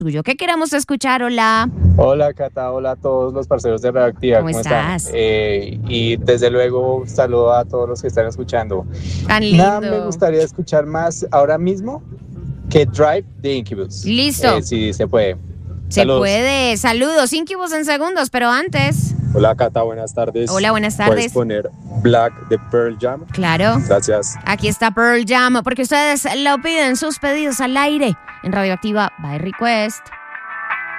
tuyo. ¿Qué queremos escuchar? Hola. Hola Cata, hola a todos los parceros de Radioactiva, ¿Cómo estás? están? Y desde luego saludo a todos los que están escuchando. Tan Nada me lindo. gustaría escuchar más ahora mismo que Drive de Incubus. Listo. Si se puede. Se Saludos. puede. Saludos. Incubus en segundos, pero antes. Hola Cata, buenas tardes. Hola, buenas ¿Puedes tardes. poner Black de Pearl Jam? Claro. Gracias. Aquí está Pearl Jam, porque ustedes lo piden, sus pedidos al aire en Radioactiva by Request.